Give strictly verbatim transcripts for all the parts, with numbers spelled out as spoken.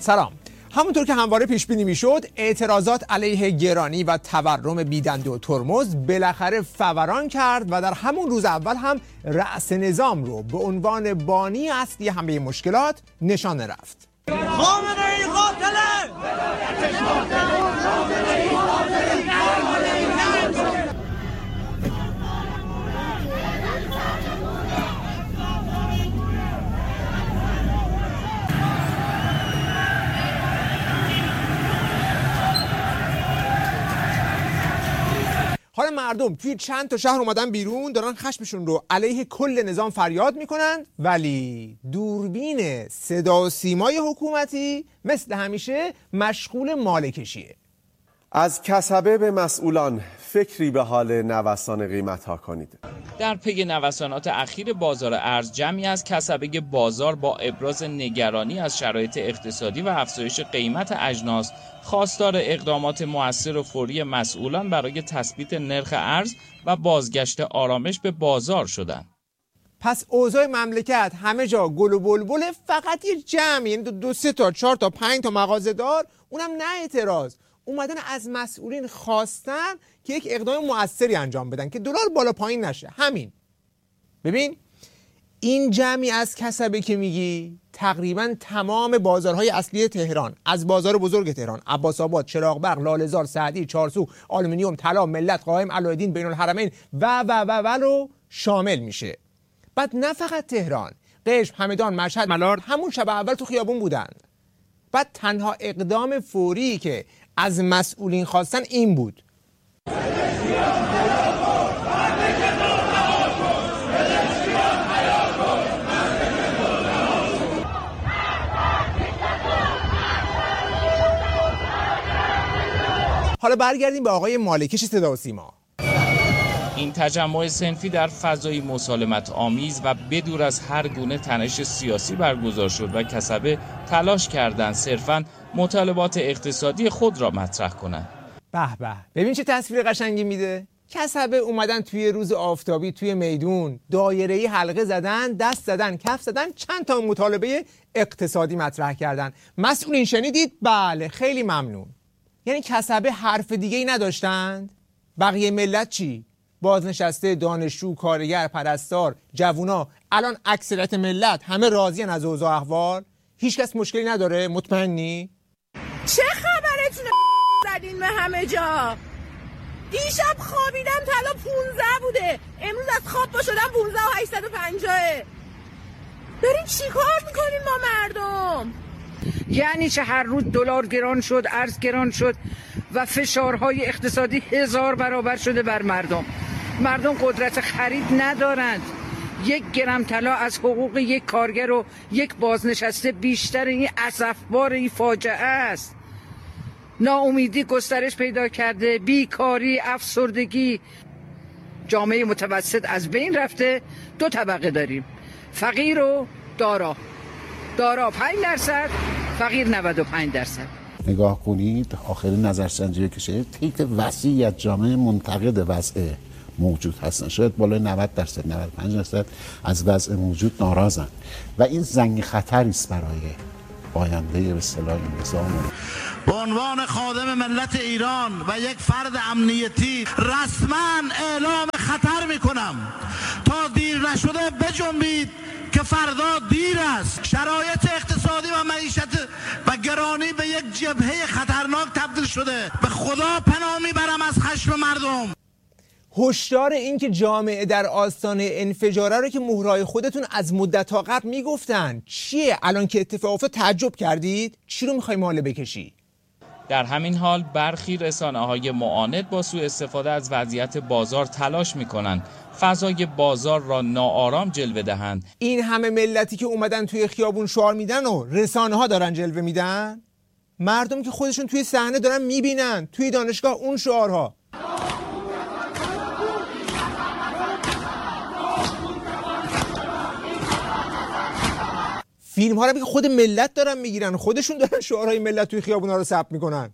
سلام. همونطور که همواره پیش بینی میشد، اعتراضات علیه گرانی و تورم بیدنده و ترمز بالاخره فوران کرد و در همون روز اول هم رأس نظام رو به عنوان بانی اصلی همه مشکلات نشانه رفت. خامنه‌ای قاتله! حالا مردم توی چند تا شهر اومدن بیرون، دارن خشمشون رو علیه کل نظام فریاد میکنن، ولی دوربین صدا و سیمای حکومتی مثل همیشه مشغول ماله کشیه. از کسبه به مسئولان، فکری به حال نوسان قیمت‌ها کنید. در پی نوسانات اخیر بازار ارز، جمعی از کسبه بازار با ابراز نگرانی از شرایط اقتصادی و افزایش قیمت اجناس خواستار اقدامات مؤثر و فوری مسئولان برای تثبیت نرخ ارز و بازگشت آرامش به بازار شدند. پس اوضاع مملکت همه جا گل و بلبل، فقط یه جمع، یعنی دو, دو سه تا چهار تا پنج تا مغازه‌دار، اونم نه اعتراض، اومدن از مسئولین خواستن که یک اقدام مؤثری انجام بدن که دلار بالا پایین نشه. همین. ببین این جمعی از کسبه که میگی تقریبا تمام بازارهای اصلی تهران، از بازار بزرگ تهران، عباس‌آباد، چراغبرق، لاله‌زار، سعدی، چارسو، آلومینیوم، طلا، ملت، قائم، علایالدین، بین الحرمین و و و و رو شامل میشه. بعد نه فقط تهران، قشم، همدان، مشهد، ملارد همون شب اول تو خیابون بودند. بعد تنها اقدام فوری که از مسئولین خواستن این بود. حالا برگردیم به آقای مالکش صدا و سیما. این تجمع صنفی در فضای مسالمت آمیز و بدور از هر گونه تنش سیاسی برگزار شد و کسبه تلاش کردند صرفاً مطالبات اقتصادی خود را مطرح کنند. به به، ببین چه تصویر قشنگی میده. کسبه اومدن توی روز آفتابی توی میدون دایره‌ای حلقه زدن، دست زدن، کف زدن، چند تا مطالبه اقتصادی مطرح کردن. مسئولین شنیدید؟ بله، خیلی ممنون. یعنی کسبه حرف دیگه‌ای نداشتند؟ بقیه ملت چی؟ بازنشسته، دانشجو، کارگر، پرستار، جوونا، الان اکثریت ملت همه راضی‌ان از اوضاع احوال؟ هیچ کس مشکلی نداره؟ مطمئنی؟ چه خبرتونه زدین به همه جا؟ دیشب خوابیدم طلا پونزده بوده، امروز از خواب پا شدم پونزده و هشتصد و پنجاه. دارین چی کار میکنین ما مردم؟ یعنی چه هر روز دلار گران شد، ارز گران شد و فشارهای اقتصادی هزار برابر شده بر مردم. مردم قدرت خرید ندارند. یک گرم طلا از حقوق یک کارگر و یک بازنشسته بیشتر. این اسفبار، این فاجعه است. ناامیدی گسترش پیدا کرده، بیکاری، افسردگی. جامعه متوسط از بین رفته. دو طبقه داریم، فقیر و دارا. دارا پنج درصد، فقیر نود و پنج درصد. نگاه کنید آخرین نظرسنجی که شده، تیت وسیعی از جامعه منتقد وضع موجود هستن، شاید بالای نود درصد، نود و پنج درصد از وضع موجود ناراضن و این زنگ خطری است برای آینده به اصطلاح این نظام. به عنوان خادم ملت ایران و یک فرد امنیتی رسما اعلام خطر میکنم تا دیر نشده بجنبید که فردا دیر است. شرایط اقتصادی و معیشت و گرانی به یک جبهه خطرناک تبدیل شده. به خدا پناه میبرم از خشم مردم. هشدار این که جامعه در آستانه انفجاره رو که مهرای خودتون از مدت‌ها قبل میگفتن چیه؟ الان که اتفاق افتاد تعجب کردید؟ چی رو میخوای ماله بکشی؟ در همین حال برخی رسانه‌های معاند با سوء استفاده از وضعیت بازار تلاش می‌کنند فضای بازار را ناآرام جلوه دهند. این همه ملتی که اومدن توی خیابون شعار میدن و رسانه‌ها دارن جلوه میدن، مردم که خودشون توی صحنه دارن میبینن توی دانشگاه اون شعارها. فیلم ها رو که خود ملت دارن میگیرن، خودشون دارن شعارهای ملت توی خیابونا رو ثبت میکنن.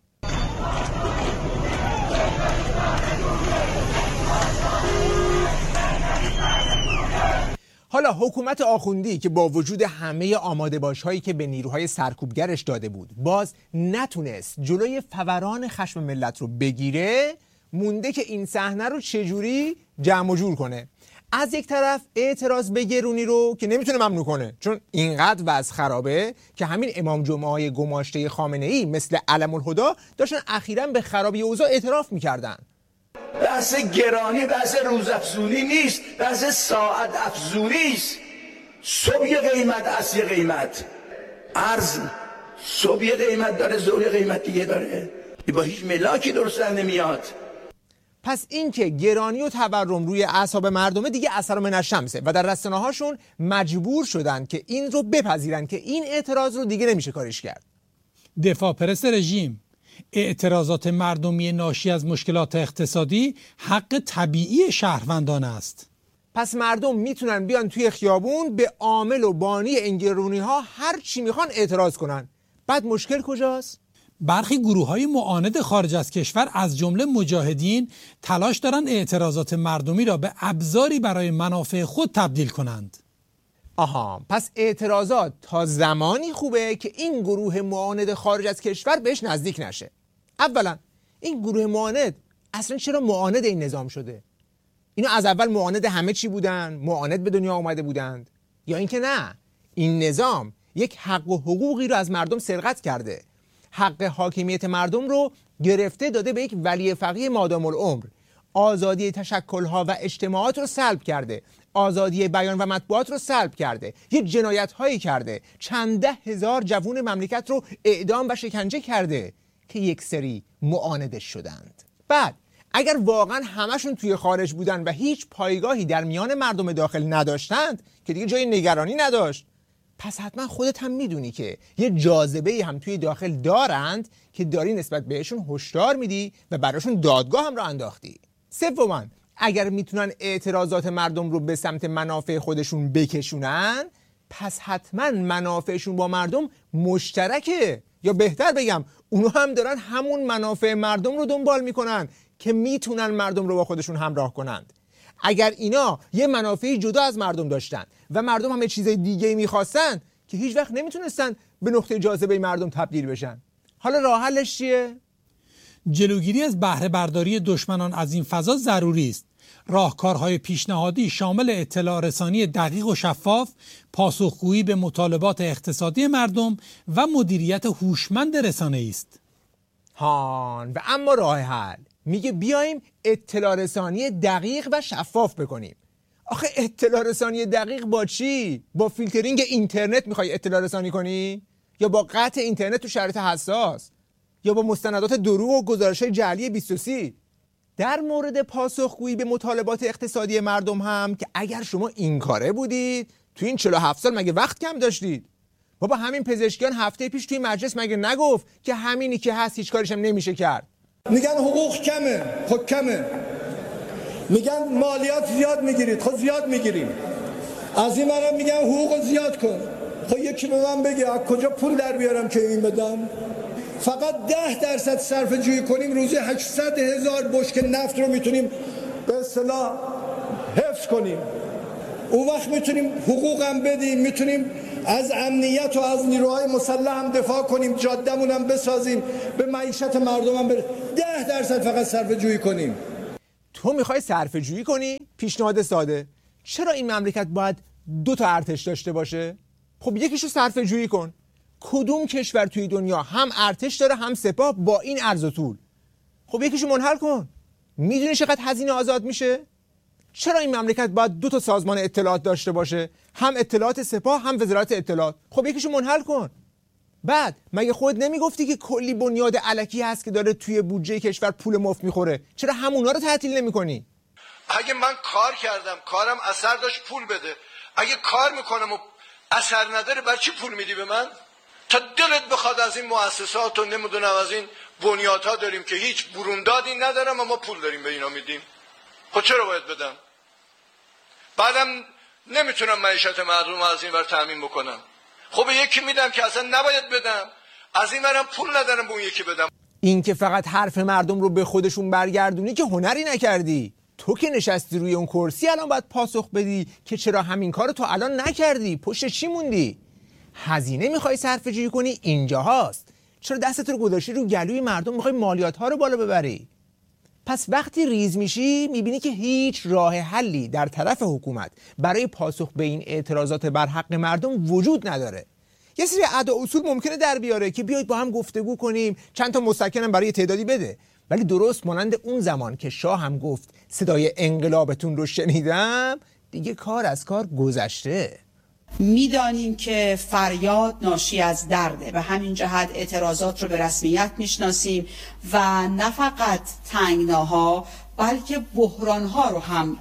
حالا حکومت آخوندی که با وجود همه آماده باش‌هایی که به نیروهای سرکوبگرش داده بود باز نتونست جلوی فوران خشم ملت رو بگیره، مونده که این صحنه رو چجوری جمع و جور کنه. از یک طرف اعتراض به گرونی رو که نمیتونه ممنوع کنه، چون اینقدر وضع خرابه که همین امام جمعه‌های گماشته خامنه‌ای مثل علم الهدی داشتن اخیراً به خرابی اوضاع اعتراف میکردن. بحث گرانی بحث روزافزونی نیست، بحث ساعت افزونی است. صبح یه قیمت اصل یه قیمت، ارز صبح یه قیمت داره ظهر قیمت دیگه داره، با هیچ ملاکی درست نمیاد. پس این که گرانی و تورم روی اعصاب مردمه دیگه اثر من الشمسه و در رسانه‌هاشون مجبور شدن که این رو بپذیرن که این اعتراض رو دیگه نمیشه کاریش کرد. دفاع پرست رژیم: اعتراضات مردمی ناشی از مشکلات اقتصادی حق طبیعی شهروندان است. پس مردم میتونن بیان توی خیابون به عامل و بانی این گرونی‌ها هر چی میخوان اعتراض کنن. بعد مشکل کجاست؟ برخی گروه‌های معاند خارج از کشور از جمله مجاهدین تلاش دارند اعتراضات مردمی را به ابزاری برای منافع خود تبدیل کنند. آها، پس اعتراضات تا زمانی خوبه که این گروه معاند خارج از کشور بهش نزدیک نشه. اولا این گروه معاند اصلا چرا معاند این نظام شده؟ اینا از اول معاند همه چی بودن؟ معاند به دنیا آمده بودند؟ یا اینکه نه، این نظام یک حق و حقوقی رو از مردم سرقت کرده، حق حاکمیت مردم رو گرفته داده به یک ولی فقیه مادام العمر، آزادی تشکل‌ها و اجتماعات رو سلب کرده، آزادی بیان و مطبوعات رو سلب کرده، یه جنایت‌هایی کرده، چند ده هزار جوون مملکت رو اعدام و شکنجه کرده که یک سری معاندش شدند. بعد اگر واقعا همشون توی خارج بودن و هیچ پایگاهی در میان مردم داخل نداشتند که دیگه جای نگرانی نداشت، پس حتما خودت هم میدونی که یه جاذبه هم توی داخل دارند که داری نسبت بهشون هشدار میدی و براشون دادگاه هم را انداختی. سوماً اگر میتونن اعتراضات مردم رو به سمت منافع خودشون بکشونن، پس حتما منافعشون با مردم مشترکه، یا بهتر بگم اونو هم دارن همون منافع مردم رو دنبال میکنن که میتونن مردم رو با خودشون همراه کنند. اگر اینا یه منافعی جدا از مردم داشتن و مردم هم یه چیز دیگه میخواستن که هیچ وقت نمیتونستن به نقطه جاذبه مردم تبدیل بشن. حالا راه حلش چیه؟ جلوگیری از بهره برداری دشمنان از این فضا ضروری است. راهکارهای پیشنهادی شامل اطلاع رسانی دقیق و شفاف، پاسخگویی به مطالبات اقتصادی مردم و مدیریت هوشمند رسانه‌ای است. هان و اما راه حل میگه بیایم اطلاع رسانی دقیق و شفاف بکنیم. آخه اطلاع رسانی دقیق با چی؟ با فیلترینگ اینترنت میخوای اطلاع رسانی کنی؟ یا با قطع اینترنت تو شرایط حساس؟ یا با مستندات دروغ و گزارش‌های جعلی بیست و سه؟ در مورد پاسخگویی به مطالبات اقتصادی مردم هم که اگر شما این کاره بودید تو این چهل و هفت سال مگه وقت کم داشتید؟ بابا همین پزشکیان هفته پیش توی مجلس مگه نگفت که همینی که هست هیچ کارش هم نمیشه کرد؟ میگن حقوق کمه، خب کمه. میگن مالیات زیاد میگیرید، خب زیاد میگیریم. از این منم میگن حقوق زیاد کن. خب یکی به من بگه از کجا پول در بیارم که این بدم؟ فقط ده درصد صرفه جویی کنیم روزی هشتصد هزار بشکه نفت رو میتونیم به اصطلاح حفظ کنیم. اون وقت میتونیم حقوق هم بدیم، میتونیم از امنیت و از نیروهای مسلح هم دفاع کنیم، جاده‌مون هم بسازیم، به معیشت مردم هم بر... ده درصد فقط صرفه جویی کنیم. تو میخوای صرفه جویی کنی؟ پیشنهاد ساده. چرا این مملکت باید دو تا ارتش داشته باشه؟ خب یکیشو صرفه جویی کن. کدوم کشور توی دنیا هم ارتش داره هم سپاه با این عرض و طول؟ خب یکیشو منحل کن. میدونی چقدر هزینه آزاد میشه؟ چرا این مملکت باید دو تا سازمان اطلاعات داشته باشه؟ هم اطلاعات سپاه هم وزارت اطلاعات. خب یکیشو منحل کن. بعد مگه خودت نمیگفتی که کلی بنیاد الکی هست که داره توی بودجه کشور پول مفت میخوره؟ چرا همونا رو تعطیل نمیکنی؟ اگه من کار کردم کارم اثر داشت پول بده. اگه کار میکنم و اثر نداره بر چی پول میدی به من؟ تا دلت بخواد از این مؤسسات و نمیدونم از این بنیادها داریم که هیچ بروندادی ندارم و ما پول داریم به اینا میدیم. خب چرا باید بدم؟ بعدم نمیتونم معیشت مردم از این ور تامین بکنم. خب یکی میدم که اصلا نباید بدم، از این ورم پول ندارم به اون یکی بدم. این که فقط حرف مردم رو به خودشون برگردونی که هنری نکردی. تو که نشستی روی اون کرسی الان باید پاسخ بدی که چرا همین کار تو الان نکردی، پشت چی موندی؟ هزینه میخوای صرفه جویی کنی، اینجا هاست. چرا دستت رو گذاشتی رو گلوی مردم میخوای مالیات ها رو بالا ببری؟ پس وقتی ریز میشی میبینی که هیچ راه حلی در طرف حکومت برای پاسخ به این اعتراضات بر حق مردم وجود نداره. یه سری ادا اصول ممکنه در بیاره که بیایید با هم گفتگو کنیم، چند تا مسکنم برای تعدادی بده، ولی درست مانند اون زمان که شاه هم گفت صدای انقلابتون رو شنیدم، دیگه کار از کار گذشته. میدانیم که فریاد ناشی از درده، به همین جهت اعتراضات رو به رسمیت میشناسیم و نه فقط تنگناها بلکه بحرانها رو هم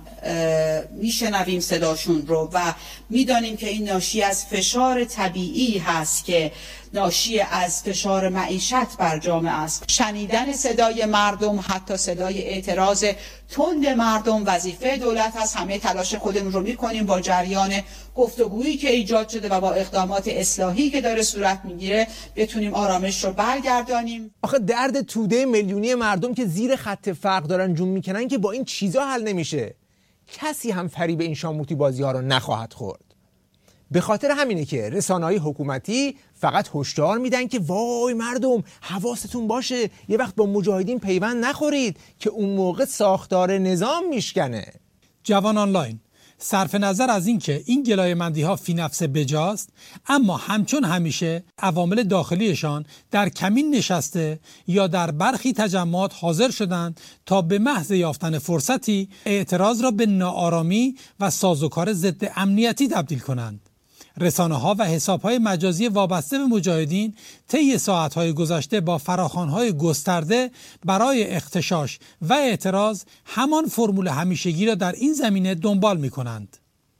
میشنویم صداشون رو و میدانیم که این ناشی از فشار طبیعی هست که ناشی از فشار معیشت بر جامعه است. شنیدن صدای مردم، حتی صدای اعتراض تند مردم، وظیفه دولت هست. همه تلاش خودمون رو میکنیم با جریان گفتگویی که ایجاد شده و با اقدامات اصلاحی که داره صورت میگیره بتونیم آرامش رو برگردانیم. آخه درد توده میلیونی مردم که زیر خط فقر دارن جون میکنن که با این چیزا حل نمیشه. کسی هم فریب این شامورتی بازی ها رو نخواهد خورد. به خاطر همینه که رسانه‌های حکومتی فقط هشدار میدن که وای مردم حواستون باشه یه وقت با مجاهدین پیوند نخورید که اون موقع ساختار نظام میشکنه. جوان آنلاین، صرف نظر از اینکه این گلایه‌مندی ها فی نفس بجاست، اما همچون همیشه عوامل داخلیشان در کمین نشسته یا در برخی تجمعات حاضر شدند تا به محض یافتن فرصتی اعتراض را به ناآرامی و سازوکار ضد امنیتی تبدیل کنند. رسانه ها و حساب های مجازی وابسته به مجاهدین طی ساعت های گذشته با فراخوان های گسترده برای اغتشاش و اعتراض همان فرمول همیشگی را در این زمینه دنبال می کنند.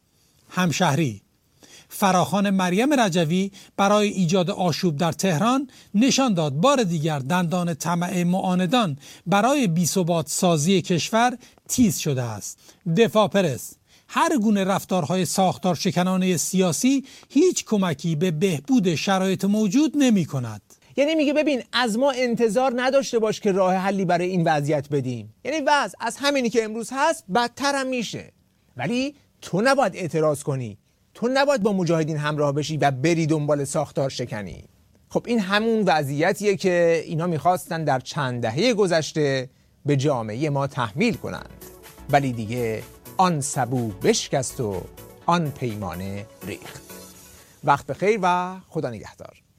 همشهری، فراخوان مریم رجوی برای ایجاد آشوب در تهران نشان داد بار دیگر دندان طمع معاندان برای بی‌ثبات سازی کشور تیز شده است. دفاع پرس، هر گونه رفتارهای ساختار شکنانه سیاسی هیچ کمکی به بهبود شرایط موجود نمی کند. یعنی میگه ببین از ما انتظار نداشته باش که راه حلی برای این وضعیت بدیم. یعنی وضع از همینی که امروز هست بدتر هم میشه. ولی تو نباید اعتراض کنی. تو نباید با مجاهدین همراه بشی و بری دنبال ساختار شکنی. خب این همون وضعیتیه که اینا میخواستن در چند دهه گذشته به جامعه ما تحمیل کنند. ولی دیگه آن سبو بشکست و آن پیمانه ریخت. وقت بخیر و خدا نگهدار.